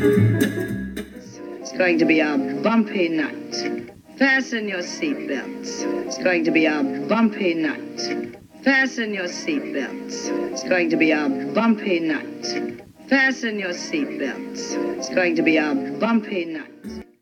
It's going to be a bumpy night. Fasten your seatbelts. It's going to be a bumpy night. Fasten your seatbelts. It's going to be a bumpy night. Fasten your seatbelts. It's going to be a bumpy night.